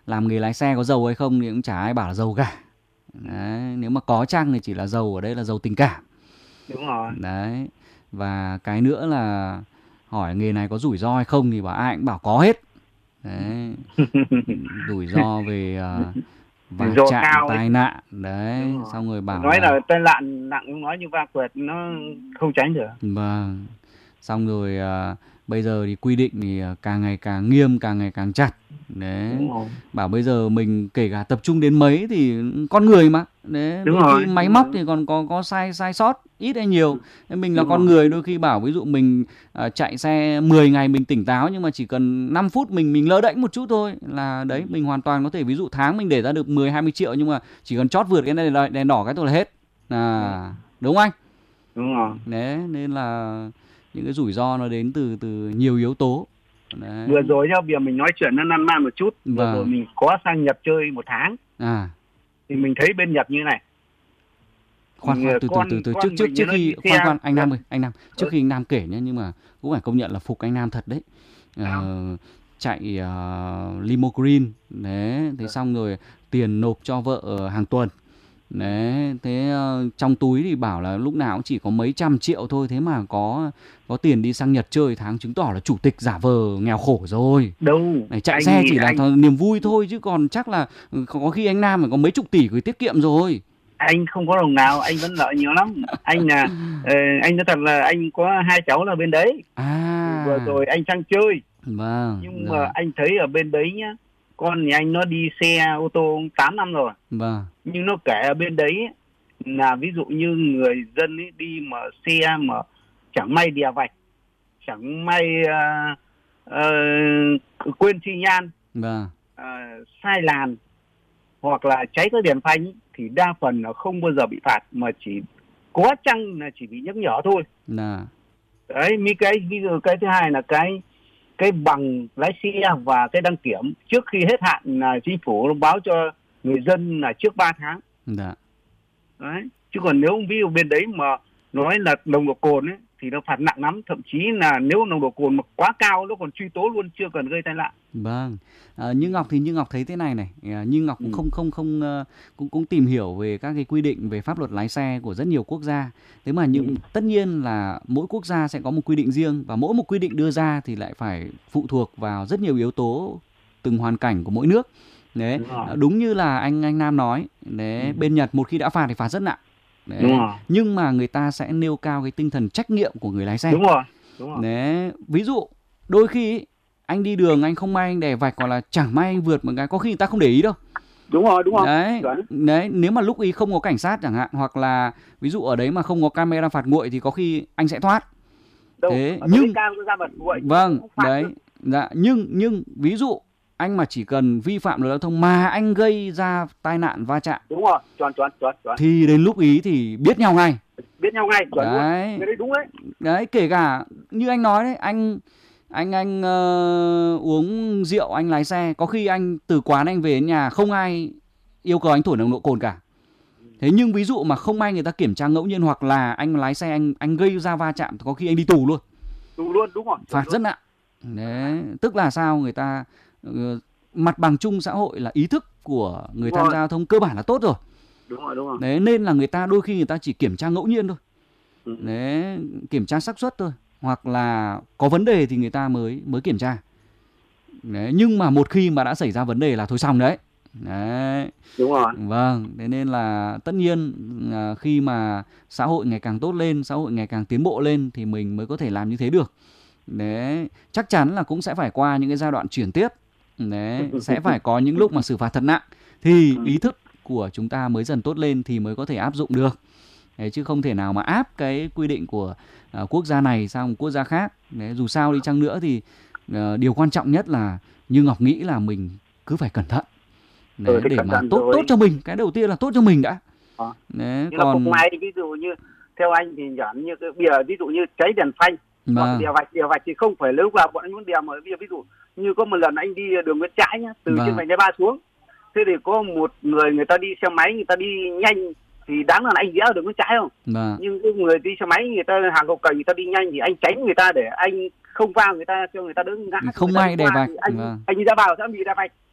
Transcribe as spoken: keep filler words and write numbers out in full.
làm nghề lái xe có giàu hay không thì cũng chả ai bảo là giàu cả. Đấy, nếu mà có chăng thì chỉ là giàu ở đây là giàu tình cảm. Đúng rồi. Đấy. Và cái nữa là hỏi nghề này có rủi ro hay không thì bảo ai cũng bảo có hết. Đấy. Rủi ro về uh, va chạm, tai nạn. Đấy. Xong rồi bảo nói là, là tai nạn nặng, nói như va quẹt nó không tránh được. Vâng. Xong rồi uh, bây giờ thì quy định thì càng ngày càng nghiêm, càng ngày càng chặt. Đấy. Bảo bây giờ mình kể cả tập trung đến mấy thì con người mà. Đấy. Đúng đôi rồi. khi máy móc thì còn có có sai sai sót ít hay nhiều. Nên mình là Đúng con rồi. người, đôi khi bảo ví dụ mình uh, chạy xe mười ngày mình tỉnh táo nhưng mà chỉ cần năm phút mình mình lơ đễnh một chút thôi là đấy, mình hoàn toàn có thể, ví dụ tháng mình để ra được mười hai mươi triệu nhưng mà chỉ cần chót vượt cái đèn, đèn đỏ cái thôi là hết. À, đúng không anh? Đúng rồi. Đấy, nên là những cái rủi ro nó đến từ từ nhiều yếu tố. Đấy. Vừa rồi nhá, bây giờ mình nói chuyện nó lan man một chút. Vừa vâng. rồi mình có sang Nhật chơi một tháng. À. Thì mình thấy bên Nhật như này. Khoan khoan từ từ từ từ trước trước trước khi khoan khoan anh Nam ơi, anh Nam, trước ừ. khi anh Nam kể nhá, nhưng mà cũng phải công nhận là phục anh Nam thật đấy. Uh, chạy uh, limo green đấy, thế ừ. xong rồi tiền nộp cho vợ hàng tuần. Đấy, thế uh, trong túi thì bảo là lúc nào cũng chỉ có mấy trăm triệu thôi, thế mà có có tiền đi sang Nhật chơi tháng, chứng tỏ là chủ tịch giả vờ nghèo khổ rồi. Đâu, này, chạy anh, xe chỉ anh... là niềm vui thôi chứ còn chắc là có khi anh Nam phải có mấy chục tỷ gửi tiết kiệm rồi. Anh không có đồng nào, anh vẫn nợ nhiều lắm. Anh là uh, anh nói thật là anh có hai cháu là bên đấy. À. Vừa rồi anh sang chơi. Vâng. Nhưng rồi. mà anh thấy ở bên đấy nhá, con nhà anh nó đi xe ô tô tám năm rồi. Vâng. Nhưng nó kể ở bên đấy là ví dụ như người dân ấy đi mà xe mà chẳng may đè vạch, chẳng may uh, uh, quên xi nhan, vâng. uh, sai làn hoặc là cháy cái đèn phanh ấy, thì đa phần là không bao giờ bị phạt, mà chỉ có chăng là chỉ bị nhắc nhở thôi. Nà. Đấy, mấy cái ví dụ cái thứ hai là cái cái bằng lái xe và cái đăng kiểm trước khi hết hạn là chính phủ báo cho người dân là trước ba tháng. Dạ. Đấy, chứ còn nếu ví dụ bên đấy mà nói là nồng độ cồn ấy thì nó phạt nặng lắm, thậm chí là nếu nồng độ cồn mà quá cao nó còn truy tố luôn, chưa cần gây tai nạn. Vâng. À, Như Ngọc thì Như Ngọc thấy thế này này, à, Như Ngọc cũng ừ. không không không uh, cũng cũng tìm hiểu về các cái quy định về pháp luật lái xe của rất nhiều quốc gia. Thế mà những ừ. tất nhiên là mỗi quốc gia sẽ có một quy định riêng, và mỗi một quy định đưa ra thì lại phải phụ thuộc vào rất nhiều yếu tố từng hoàn cảnh của mỗi nước. Đấy, đúng, đúng như là anh anh Nam nói, đấy, ừ. bên Nhật một khi đã phạt thì phạt rất nặng. Đấy. Đúng rồi. Nhưng mà người ta sẽ nêu cao cái tinh thần trách nhiệm của người lái xe. Đúng rồi. Đúng rồi. Đấy. Ví dụ đôi khi anh đi đường anh không may anh đè vạch, hoặc là chẳng may anh vượt một cái, có khi người ta không để ý đâu. Đúng rồi, đúng rồi. Đấy. Đấy, nếu mà lúc ý không có cảnh sát chẳng hạn, hoặc là ví dụ ở đấy mà không có camera phạt nguội thì có khi anh sẽ thoát. Đâu, thế nhưng nguội, vâng, đấy. Dạ, nhưng nhưng ví dụ anh mà chỉ cần vi phạm luật giao thông mà anh gây ra tai nạn va chạm, đúng rồi, chuẩn chuẩn chuẩn chuẩn, thì đến lúc ý thì biết nhau ngay. Biết nhau ngay, chuẩn đấy. Luôn. Cái đấy đúng đấy. Đấy, kể cả như anh nói đấy, anh anh anh uh, uống rượu anh lái xe, có khi anh từ quán anh về đến nhà không ai yêu cầu anh thổi nồng độ cồn cả. Thế nhưng ví dụ mà không may người ta kiểm tra ngẫu nhiên, hoặc là anh lái xe anh anh gây ra va chạm, có khi anh đi tù luôn. Tù luôn, đúng rồi. Phạt luôn. Rất nặng. Đấy, tức là sao, người ta uh, mặt bằng chung xã hội là ý thức của người tham gia giao thông cơ bản là tốt rồi. Đúng rồi, đúng rồi. Đấy, nên là người ta đôi khi người ta chỉ kiểm tra ngẫu nhiên thôi. Ừ. Đấy, kiểm tra xác suất thôi, hoặc là có vấn đề thì người ta mới mới kiểm tra. Đấy, nhưng mà một khi mà đã xảy ra vấn đề là thôi xong đấy. Đấy. Đúng rồi. Vâng, thế nên là tất nhiên khi mà xã hội ngày càng tốt lên, xã hội ngày càng tiến bộ lên thì mình mới có thể làm như thế được. Đấy, chắc chắn là cũng sẽ phải qua những cái giai đoạn chuyển tiếp. Đấy, sẽ phải có những lúc mà xử phạt thật nặng thì ý thức của chúng ta mới dần tốt lên thì mới có thể áp dụng được. Đấy, chứ không thể nào mà áp cái quy định của uh, quốc gia này sang một quốc gia khác. Đấy, dù sao đi chăng nữa thì uh, điều quan trọng nhất là như Ngọc nghĩ là mình cứ phải cẩn thận. Đấy, ừ, để mà tốt rồi. tốt cho mình, cái đầu tiên là tốt cho mình đã. À. Đấy, như còn là may, ví dụ như theo anh thì giản như cái bìa, ví dụ như cháy đèn phanh, hoặc đèo vạch, đèo vạch thì không phải lúc nào bọn anh muốn đèo, mà ví, ví dụ như có một lần anh đi đường Nguyễn Trãi nhá, từ vâng. trên vành đai ba xuống, thế thì có một người người ta đi xe máy, người ta đi nhanh thì đáng là anh rẽ ở đường Nguyễn Trãi không? Vâng. Nhưng cái người đi xe máy người ta hàng cầu cành người ta đi nhanh thì anh tránh người ta để anh không va người ta, cho người ta đỡ ngã. Không may đè vạch. Anh vâng. anh đi ra vào sẽ bị đè vạch.